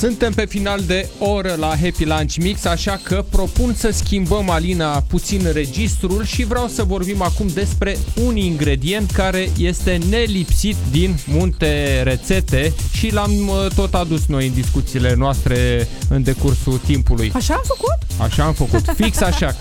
Suntem pe final de oră la Happy Lunch Mix, așa că propun să schimbăm, Alina, puțin registrul și vreau să vorbim acum despre un ingredient care este nelipsit din multe rețete și l-am tot adus noi în discuțiile noastre în decursul timpului. Așa am făcut? Așa am făcut, fix așa,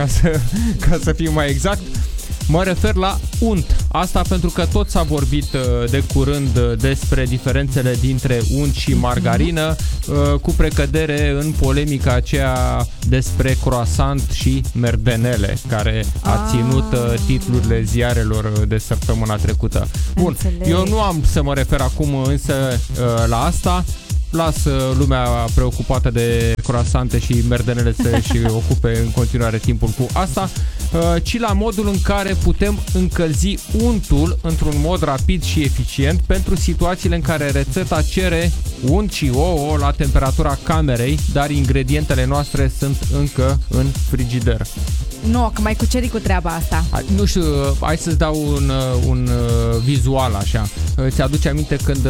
ca să fim mai exact. Mă refer la unt. Asta pentru că tot s-a vorbit de curând despre diferențele dintre unt și margarină, cu precădere în polemica aceea despre croissant și merdenele, care a ținut titlurile ziarelor de săptămâna trecută. Bun, eu nu am să mă refer acum însă la asta. Las lumea preocupată de croasante și merdenele să-și ocupe în continuare timpul cu asta, ci la modul în care putem încălzi untul într-un mod rapid și eficient pentru situațiile în care rețeta cere unt și ouă la temperatura camerei, dar ingredientele noastre sunt încă în frigider. Nu, că mai cuceri cu treaba asta. Nu știu, hai să-ți dau un vizual așa. Ți-aduce aminte când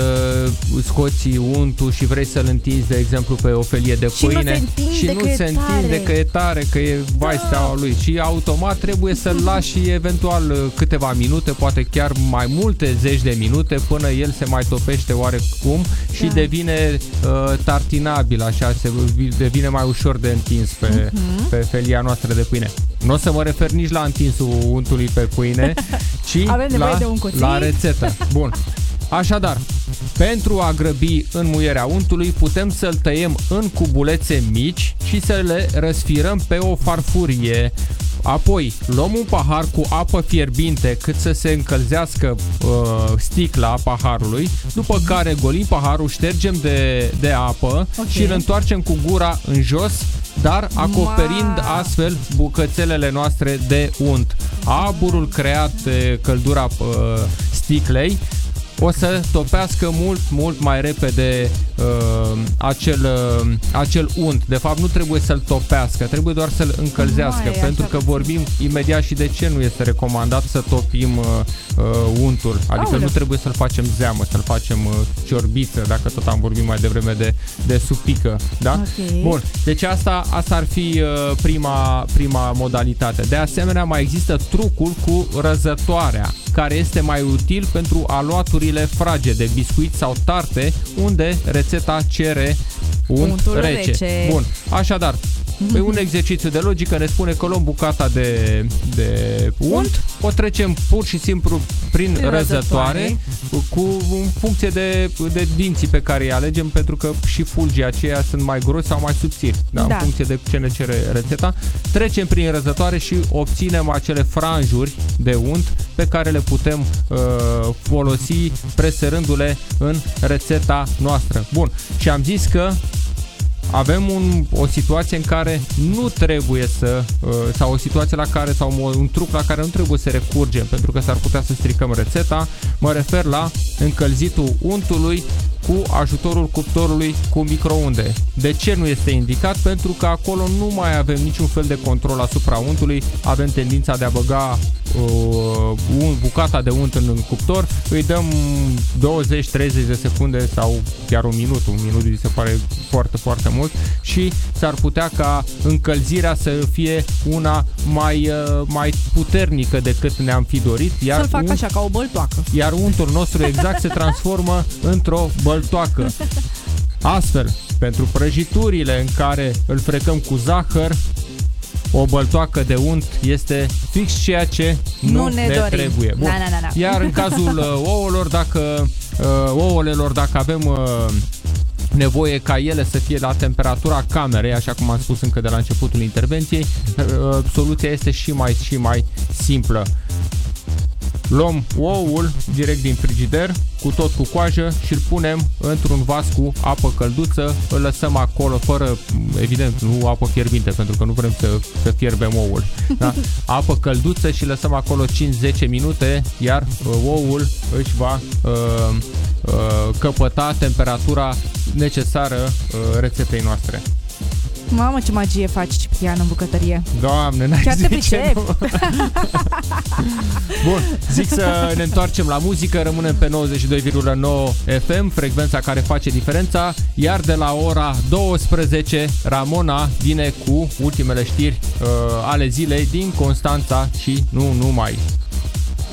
scoți untul și vrei să-l întinzi, de exemplu, pe o felie de pâine și nu se întinde că e tare, că e vai steaua lui și automat trebuie să-l lași eventual câteva minute, poate chiar mai multe zeci de minute până el se mai topește oarecum și devine tartinabil, așa, devine mai ușor de întins pe felia noastră de pâine. Nu o să mă refer nici la întinsul untului pe pâine, ci la rețetă. Bun. Așadar, pentru a grăbi înmuierea untului, putem să-l tăiem în cubulețe mici și să le răsfirăm pe o farfurie. Apoi, luăm un pahar cu apă fierbinte cât să se încălzească sticla paharului, după care golim paharul, ștergem de apă și îl întoarcem cu gura în jos, dar acoperind astfel bucățelele noastre de unt. Aburul creat de căldura sticlei o să topească mult mai repede acel unt. De fapt, nu trebuie să-l topească, trebuie doar să-l încălzească, pentru că vorbim imediat și de ce nu este recomandat să topim untul. Adică nu trebuie să-l facem zeamă, să-l facem ciorbiță, dacă tot am vorbit mai devreme de supică. Da? Okay. Bun, deci asta ar fi prima modalitate. De asemenea, mai există trucul cu răzătoarea, care este mai util pentru aluaturile fragede, biscuiți sau tarte, unde rețeta cere unt rece. Bun, așadar, pe un exercițiu de logică ne spune că luăm bucata de unt, o trecem pur și simplu prin răzătoare, în funcție de dinții pe care îi alegem, pentru că și fulgii aceia sunt mai grossi sau mai subțiri, în funcție de ce ne cere rețeta. Trecem prin răzătoare și obținem acele franjuri de unt pe care le putem folosi presărându-le în rețeta noastră. Bun, și am zis că avem o situație în care nu trebuie sau o situație la care, sau un truc la care nu trebuie să recurgem, pentru că s-ar putea să stricăm rețeta. Mă refer la încălzitul untului cu ajutorul cuptorului cu microunde. De ce nu este indicat? Pentru că acolo nu mai avem niciun fel de control asupra untului, avem tendința de a băga bucata de unt în cuptor, îi dăm 20-30 de secunde sau chiar un minut mi se pare foarte mult și s-ar putea ca încălzirea să fie una mai puternică decât ne-am fi dorit, să-l fac așa, ca o băltoacă. Iar untul nostru exact se transformă într-o băltoacă. Astfel, pentru prăjiturile în care îl frecăm cu zahăr, o băltoacă de unt este fix ceea ce nu ne trebuie. Bun. Iar în cazul ouălelor, dacă avem nevoie ca ele să fie la temperatura camerei, așa cum am spus încă de la începutul intervenției, soluția este și mai simplă. Luăm oul direct din frigider, cu tot cu coajă, și îl punem într-un vas cu apă călduță, îl lăsăm acolo fără, evident, nu apă fierbinte, pentru că nu vrem să fierbem oul. Da? Apă călduță și lăsăm acolo 5-10 minute, iar oul își va căpăta temperatura necesară rețetei noastre. Mamă, ce magie faci, Ciprian, în bucătărie. Doamne, n-ai Chiar te zice, pricep. nu? Bun, zic să ne întoarcem la muzică. Rămânem pe 92,9 FM, frecvența care face diferența. Iar de la ora 12, Ramona vine cu ultimele știri ale zilei din Constanța și nu numai.